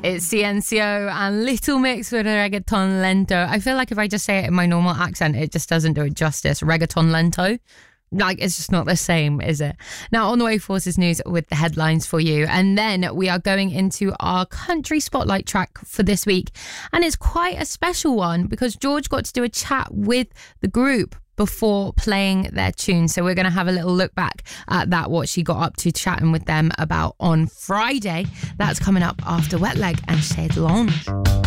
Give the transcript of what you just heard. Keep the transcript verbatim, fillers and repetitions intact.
It's Ciencio and Little Mix with Reggaeton Lento. I feel like if I just say it in my normal accent, it just doesn't do it justice. Reggaeton Lento. Like, it's just not the same, is it? Now, on the way, Forces News with the headlines for you. And then we are going into our country spotlight track for this week. And it's quite a special one because George got to do a chat with the group before playing their tune. So we're going to have a little look back at that, what she got up to chatting with them about on Friday. That's coming up after Wet Leg and Shed Lounge.